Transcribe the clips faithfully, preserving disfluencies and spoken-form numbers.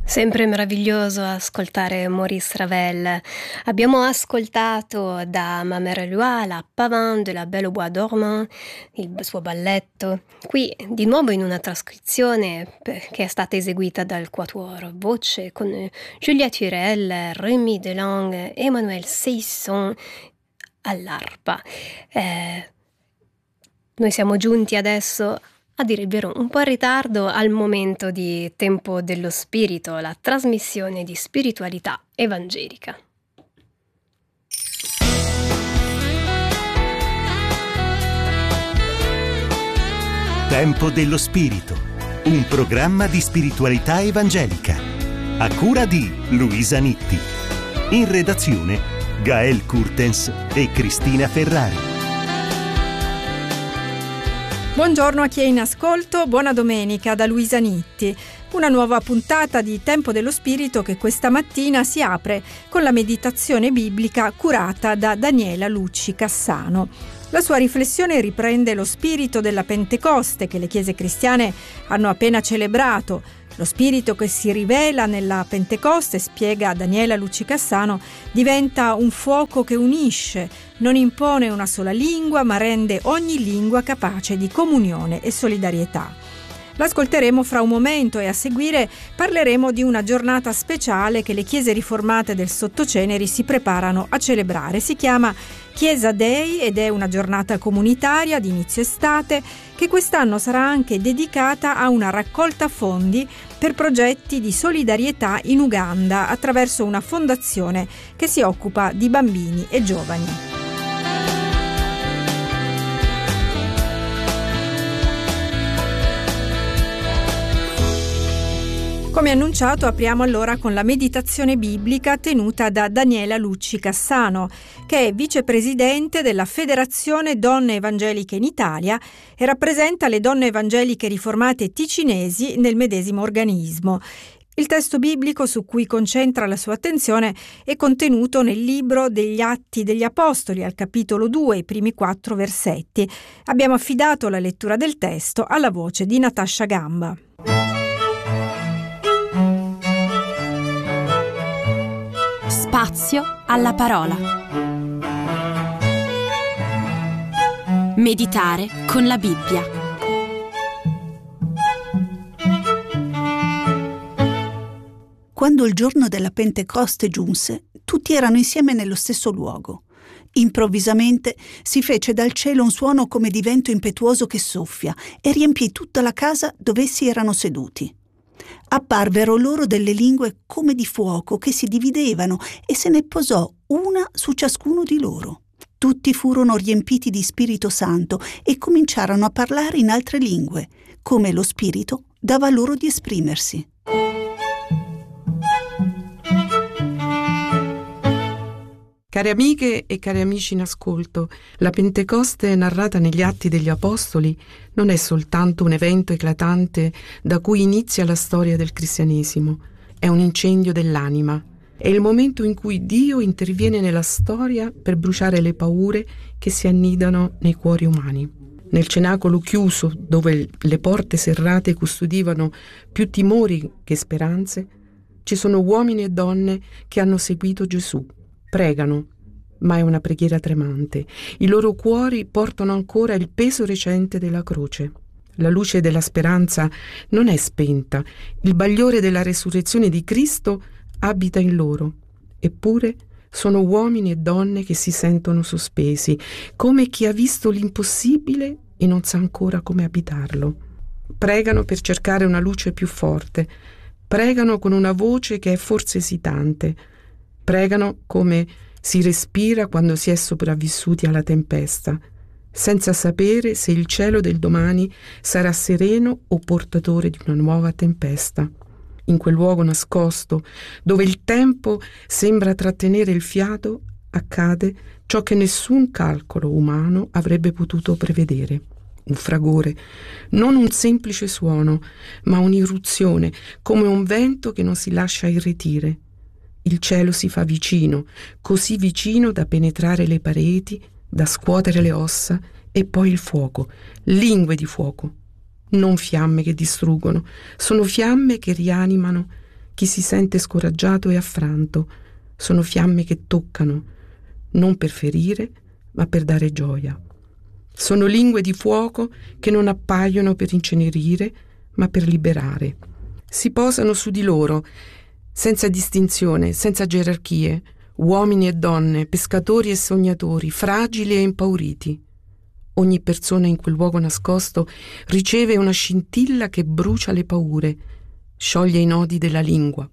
Sempre meraviglioso ascoltare Maurice Ravel. Abbiamo ascoltato da Ma Mère Loi la Pavane de la Belle au Bois dormant, il suo balletto, qui di nuovo in una trascrizione che è stata eseguita dal Quatuor Voce con Julia Turel, Rémi Delang, Emmanuel Seisson all'arpa. Eh, noi siamo giunti adesso, a dire il vero, un po' in ritardo al momento di Tempo dello Spirito, la trasmissione di spiritualità evangelica. Tempo dello Spirito, un programma di spiritualità evangelica, a cura di Luisa Nitti. In redazione Gael Kurtens e Cristina Ferrari. Buongiorno a chi è in ascolto, buona domenica da Luisa Nitti. Una nuova puntata di Tempo dello Spirito che questa mattina si apre con la meditazione biblica curata da Daniela Lucci Cassano. La sua riflessione riprende lo spirito della Pentecoste che le chiese cristiane hanno appena celebrato. Lo spirito che si rivela nella Pentecoste, spiega Daniela Lucci Cassano, diventa un fuoco che unisce, non impone una sola lingua, ma rende ogni lingua capace di comunione e solidarietà. L'ascolteremo fra un momento e a seguire parleremo di una giornata speciale che le chiese riformate del Sottoceneri si preparano a celebrare. Si chiama Chiesa Dei ed è una giornata comunitaria di inizio estate che quest'anno sarà anche dedicata a una raccolta fondi per progetti di solidarietà in Uganda attraverso una fondazione che si occupa di bambini e giovani. Come annunciato, apriamo allora con la meditazione biblica tenuta da Daniela Lucci Cassano, che è vicepresidente della Federazione Donne Evangeliche in Italia e rappresenta le donne evangeliche riformate ticinesi nel medesimo organismo. Il testo biblico su cui concentra la sua attenzione è contenuto nel libro degli Atti degli Apostoli, al capitolo due, i primi quattro versetti. Abbiamo affidato la lettura del testo alla voce di Natascia Gamba. Spazio alla parola. Meditare con la Bibbia. Quando il giorno della Pentecoste giunse, tutti erano insieme nello stesso luogo. Improvvisamente si fece dal cielo un suono come di vento impetuoso che soffia e riempì tutta la casa dove essi erano seduti. Apparvero loro delle lingue come di fuoco che si dividevano e se ne posò una su ciascuno di loro. Tutti furono riempiti di Spirito Santo e cominciarono a parlare in altre lingue, come lo Spirito dava loro di esprimersi. Cari amiche e cari amici in ascolto, la Pentecoste narrata negli Atti degli Apostoli non è soltanto un evento eclatante da cui inizia la storia del cristianesimo, è un incendio dell'anima. È il momento in cui Dio interviene nella storia per bruciare le paure che si annidano nei cuori umani. Nel cenacolo chiuso, dove le porte serrate custodivano più timori che speranze, ci sono uomini e donne che hanno seguito Gesù. Pregano, ma è una preghiera tremante. I loro cuori portano ancora il peso recente della croce. La luce della speranza non è spenta. Il bagliore della resurrezione di Cristo abita in loro. Eppure sono uomini e donne che si sentono sospesi, come chi ha visto l'impossibile e non sa ancora come abitarlo. Pregano per cercare una luce più forte. Pregano con una voce che è forse esitante. Pregano come si respira quando si è sopravvissuti alla tempesta, senza sapere se il cielo del domani sarà sereno o portatore di una nuova tempesta. In quel luogo nascosto, dove il tempo sembra trattenere il fiato, accade ciò che nessun calcolo umano avrebbe potuto prevedere. Un fragore, non un semplice suono, ma un'irruzione, come un vento che non si lascia irretire. Il cielo si fa vicino, così vicino da penetrare le pareti, da scuotere le ossa, e poi il fuoco, lingue di fuoco. Non fiamme che distruggono, sono fiamme che rianimano, chi si sente scoraggiato e affranto. Sono fiamme che toccano, non per ferire, ma per dare gioia. Sono lingue di fuoco che non appaiono per incenerire, ma per liberare. Si posano su di loro, senza distinzione, senza gerarchie, uomini e donne, pescatori e sognatori, fragili e impauriti. Ogni persona in quel luogo nascosto riceve una scintilla che brucia le paure, scioglie i nodi della lingua.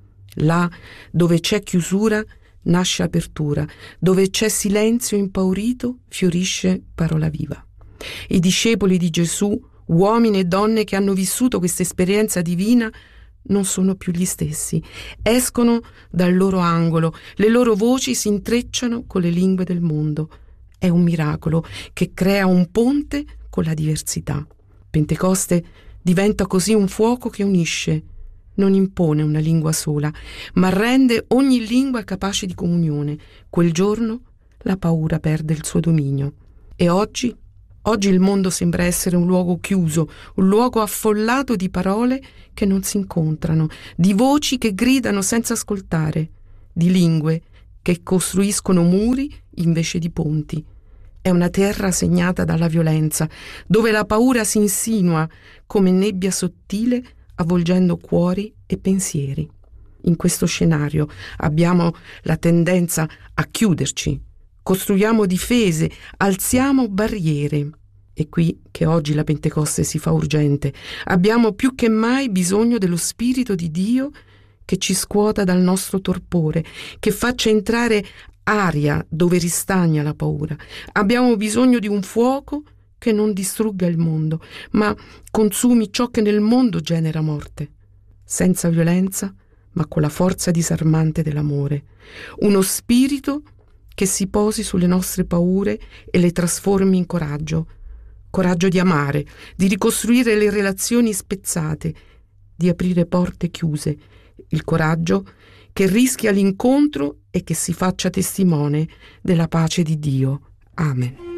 Là dove c'è chiusura nasce apertura, dove c'è silenzio impaurito fiorisce parola viva. I discepoli di Gesù, uomini e donne che hanno vissuto questa esperienza divina, non sono più gli stessi. Escono dal loro angolo, le loro voci si intrecciano con le lingue del mondo. È un miracolo che crea un ponte con la diversità. Pentecoste diventa così un fuoco che unisce, non impone una lingua sola, ma rende ogni lingua capace di comunione. Quel giorno la paura perde il suo dominio. E oggi? Oggi il mondo sembra essere un luogo chiuso, un luogo affollato di parole che non si incontrano, di voci che gridano senza ascoltare, di lingue che costruiscono muri invece di ponti. È una terra segnata dalla violenza, dove la paura si insinua come nebbia sottile, avvolgendo cuori e pensieri. In questo scenario abbiamo la tendenza a chiuderci, costruiamo difese, alziamo barriere. È qui che oggi la Pentecoste si fa urgente. Abbiamo più che mai bisogno dello Spirito di Dio che ci scuota dal nostro torpore, che faccia entrare aria dove ristagna la paura. Abbiamo bisogno di un fuoco che non distrugga il mondo, ma consumi ciò che nel mondo genera morte, senza violenza, ma con la forza disarmante dell'amore. Uno spirito che si posi sulle nostre paure e le trasformi in coraggio. Coraggio di amare, di ricostruire le relazioni spezzate, di aprire porte chiuse. Il coraggio che rischia l'incontro e che si faccia testimone della pace di Dio. Amen.